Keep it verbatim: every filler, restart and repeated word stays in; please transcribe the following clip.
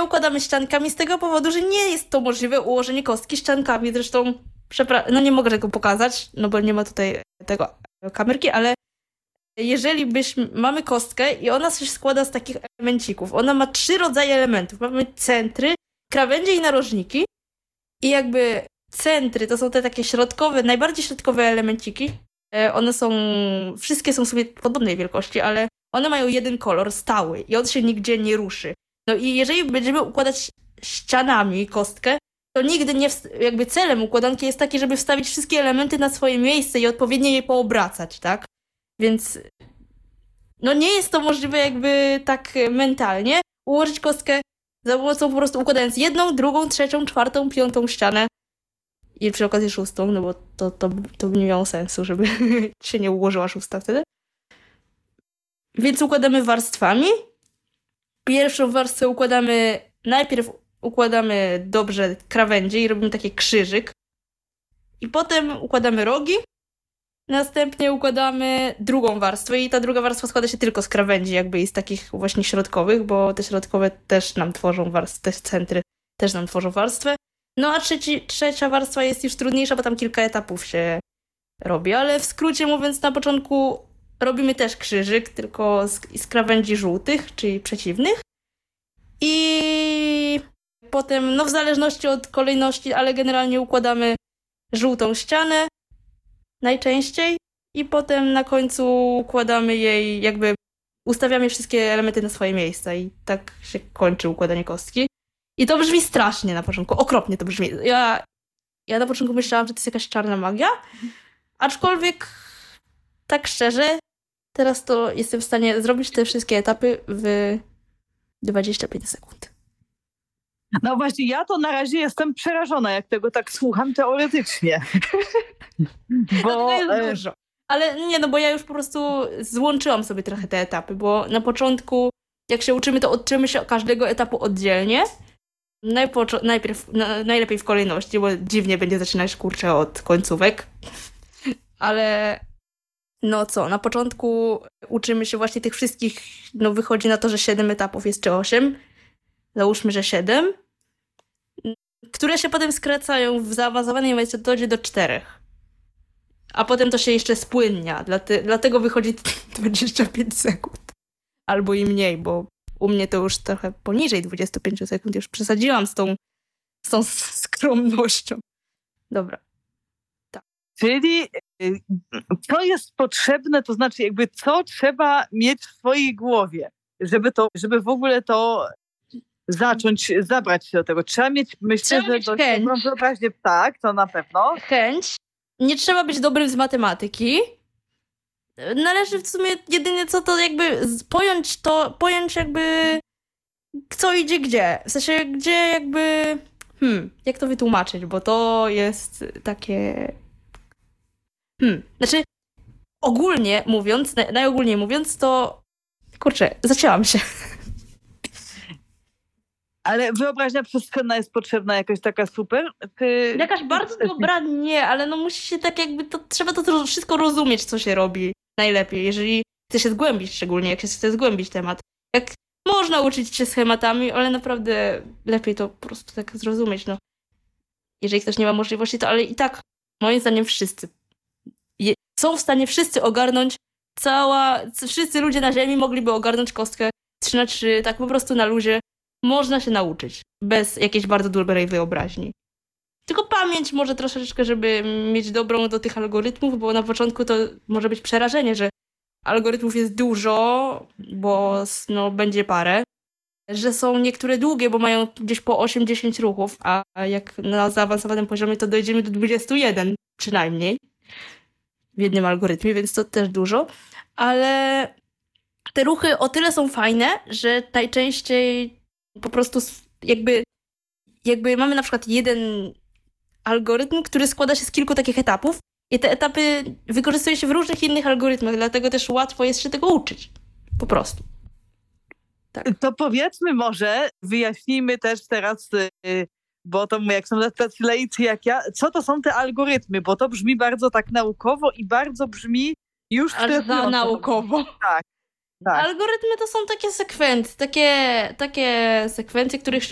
nie układamy ściankami z tego powodu, że nie jest to możliwe ułożenie kostki ściankami. Zresztą, przepra- no nie mogę tego pokazać, no bo nie ma tutaj tego kamerki, ale jeżeli byśmy, mamy kostkę i ona się składa z takich elemencików. Ona ma trzy rodzaje elementów. Mamy centry, krawędzie i narożniki. I jakby centry to są te takie środkowe, najbardziej środkowe elemenciki. One są, wszystkie są sobie podobnej wielkości, ale one mają jeden kolor stały i on się nigdzie nie ruszy. No i jeżeli będziemy układać ścianami kostkę, to nigdy nie, jakby celem układanki jest taki, żeby wstawić wszystkie elementy na swoje miejsce i odpowiednio je poobracać, tak? Więc no nie jest to możliwe jakby tak mentalnie ułożyć kostkę za pomocą po prostu układając jedną, drugą, trzecią, czwartą, piątą ścianę i przy okazji szóstą, no bo to, to, to by nie miało sensu, żeby się nie ułożyła szósta wtedy. Więc układamy warstwami. Pierwszą warstwę układamy, najpierw układamy dobrze krawędzie i robimy taki krzyżyk. I potem układamy rogi. Następnie układamy drugą warstwę i ta druga warstwa składa się tylko z krawędzi jakby i z takich właśnie środkowych, bo te środkowe też nam tworzą warstwę, te centry też nam tworzą warstwę. No a trzeci, trzecia warstwa jest już trudniejsza, bo tam kilka etapów się robi, ale w skrócie mówiąc na początku robimy też krzyżyk, tylko z, z krawędzi żółtych, czyli przeciwnych. I potem, no w zależności od kolejności, ale generalnie układamy żółtą ścianę najczęściej i potem na końcu układamy jej, jakby ustawiamy wszystkie elementy na swoje miejsca i tak się kończy układanie kostki. I to brzmi strasznie na początku, okropnie to brzmi. Ja, ja na początku myślałam, że to jest jakaś czarna magia, aczkolwiek tak szczerze, teraz to jestem w stanie zrobić te wszystkie etapy w dwadzieścia pięć sekund. No właśnie, ja to na razie jestem przerażona, jak tego tak słucham teoretycznie. Bo no to jest dużo. Ale nie, no bo ja już po prostu złączyłam sobie trochę te etapy, bo na początku, jak się uczymy, to uczymy się każdego etapu oddzielnie. Najpoczo- najpierw, na, najlepiej w kolejności, bo dziwnie będzie zaczynać, kurczę, od końcówek. Ale no co, na początku uczymy się właśnie tych wszystkich, no wychodzi na to, że siedem etapów jest, czy osiem. Załóżmy, że siedem. Które się potem skracają w zaawansowanej metodzie do czterech. A potem to się jeszcze spłynnia, dlate- dlatego wychodzi dwadzieścia pięć sekund. Albo i mniej, bo u mnie to już trochę poniżej dwadzieścia pięć sekund. Już przesadziłam z tą, z tą skromnością. Dobra. Tak. Czyli co jest potrzebne, to znaczy jakby co trzeba mieć w swojej głowie, żeby to, żeby w ogóle to zacząć, zabrać się do tego. Trzeba mieć, myślę, trzeba że mieć dość chęć. dobrą wyobraźnię, tak, to na pewno. Chęć. Nie trzeba być dobrym z matematyki. Należy w sumie jedynie co to jakby pojąć to, pojąć jakby co idzie gdzie. W sensie gdzie jakby hmm, jak to wytłumaczyć, bo to jest takie hmm, znaczy ogólnie mówiąc, naj, najogólniej mówiąc to kurczę, zacięłam się. Ale wyobraźnia przestrzenna jest potrzebna jakaś taka super? Ty... Jakaś bardzo dobra, nie, ale no musi się tak jakby, to trzeba to wszystko rozumieć, co się robi najlepiej, jeżeli chce się zgłębić, szczególnie jak się chce zgłębić temat. Jak można uczyć się schematami, ale naprawdę lepiej to po prostu tak zrozumieć, no. Jeżeli ktoś nie ma możliwości, to ale i tak, moim zdaniem wszyscy je, są w stanie wszyscy ogarnąć, cała, wszyscy ludzie na ziemi mogliby ogarnąć kostkę trzy na trzy, tak po prostu na luzie. Można się nauczyć, bez jakiejś bardzo dobrej wyobraźni. Tylko pamięć może troszeczkę, żeby mieć dobrą do tych algorytmów, bo na początku to może być przerażenie, że algorytmów jest dużo, bo no, będzie parę, że są niektóre długie, bo mają gdzieś po osiem dziesięć ruchów, a jak na zaawansowanym poziomie to dojdziemy do dwudziestu jeden przynajmniej w jednym algorytmie, więc to też dużo, ale te ruchy o tyle są fajne, że najczęściej po prostu jakby, jakby mamy na przykład jeden algorytm, który składa się z kilku takich etapów i te etapy wykorzystuje się w różnych innych algorytmach, dlatego też łatwo jest się tego uczyć. Po prostu. Tak. To powiedzmy może, wyjaśnijmy też teraz, bo to jak są tacy laicy jak ja, co to są te algorytmy, bo to brzmi bardzo tak naukowo i bardzo brzmi już... Aż za naukowo. Tak. Tak. Algorytmy to są takie sekwencje, takie, takie sekwencje, których się